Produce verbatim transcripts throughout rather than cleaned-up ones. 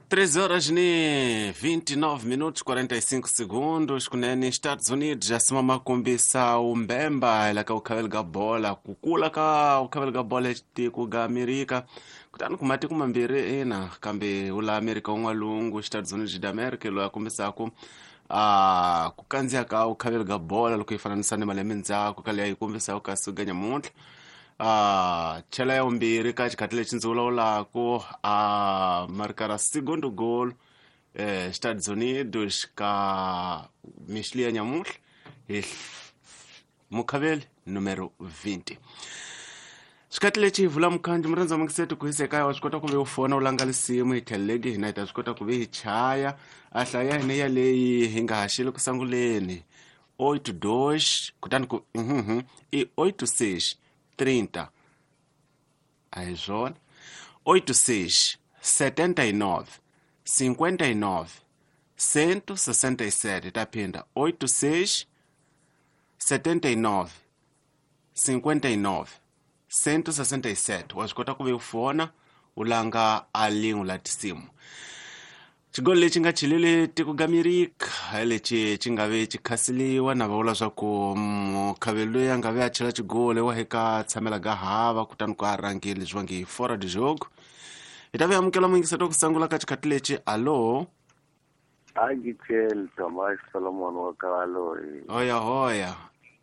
três horas e vinte e nove minutos quarenta e cinco segundos kunene Estados Unidos jasimama kumbisa umbemba ila ka ukhavela ka bola kukula ka ukhavela ka bola tiko ga Amerika kutani kumatiko mambiri ina kambe ula Amerika un'walungu Estados Unidos da America lo yakumbisako a ku kandziya ka ukhavela ka bola loko yi fananisa ni malembe ndzhaku ka leyi yi kombisaka ka suka nyamuntlha ah chela ya umbirhi ka xikhathi lexi ndzi vulavulako a markara segundo gol eh Estados Unidos ka mixli ya nyamuhla hi mukhaveli numero vinte xikhathi lexi hi vula mukhanji murhandza makiseti ku hisa ekaya wa swi kota ku ve u fona u langa lisimu hi tlhelo legi hina hi ta swi kota ku ve hi chaya a hlaya hina ya leyi hi nga haxile ku sanguleni oito dois kutani ku mhm i oito seis trinta aí João oito seis setenta e nove cinquenta e nove cento sessenta e sete tá pinda oito seis setenta e nove cinquenta e nove cento sessenta e sete wa swi kota ku ve u fona u langa a lin'we la tisimu xigolo lexi nga chilele tiko ga Amerika lexi xi nga ve xi khasiliwa na va vula swa ku mukhaveli loyi a nga ve a chela xigolo wa eka tshamela ga hava kutani ku a rhangile leswi va nge fora de jogo hi ta ve amukela muyingiseto ku sangula ka xikhathi lexi alo a gitshel Thomas Solomon wa ka loyi hoya hoya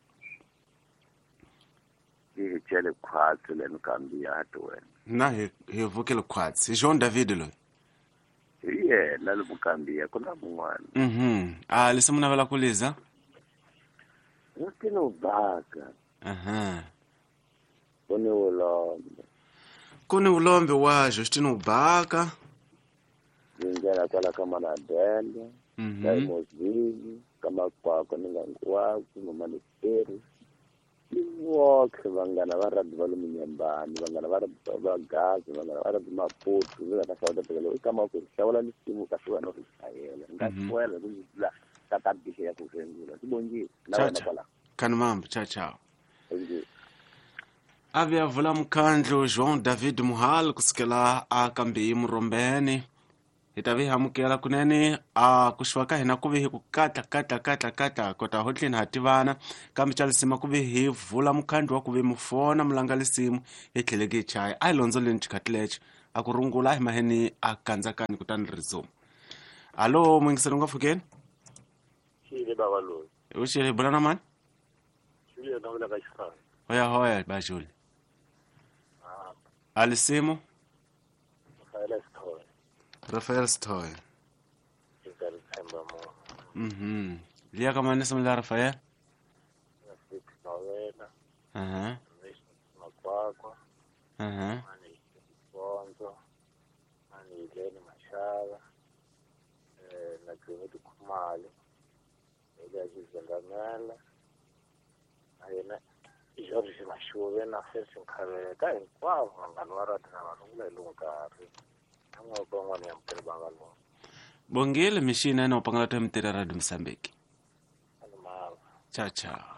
hi chele khwatsi le nkambiya to wena na hi hi vukele khwatsi Jean David loyi iye la lukambiya kuna mun'wana mhm ah lisimu na vela kuliza utino baka aha kuni ulombe kuni ulombe wajo xitini ubaka ngena kwala kama na dende mhm daimozini kama kwako ningangiwazi noma nesiperi iwoke vangana va radi va lomu nyambani vangana va radi va gazi vangana va radi maputu vi nga ta hlawula tekelo i kama ku hlawula lisimu ka swi wena u ri hlayela nga swela ku la ka ta bishe ya ku sengula sibongile na wena kwala kani mambo cha cha ngi avya vula mukhandlo Jean David Muhal kusukela a kambi murombeni hi ta ve hamukela kunene a ku xwa ka hina ku ve hi ku katla katla katla katla kota hotleni ha tivana kambe chalisima ku ve hi vula mukhandlo wa ku ve mufona mulanga lisimu hi tlheleke chaya a hi londzoleni xikhathi lexi a ku rungula hi maheni a kandzakani kutani rizomu alo muyingiseli u nga pfukeni xile baba loyi u xile bula na mani xile na vula ka xisana hoya hoya bajuli a lisimu Rafael Stoy Rafael Stoy ikari tsamba mo mhm liya kama nisimo la Rafael six novela aha makwakwa aha mani bonzo mani leni mashaba eh na kwenye kumali ile ajizangamela ayena George Mashuve na Felix Nkhabeka hinkwavo vanghana va rati na vanhu ku lelo nkarhi amwe bon'wana ya mutiri bangalo bongile mixina ena upangala ta mitirha radio Msambiki ani mava cha cha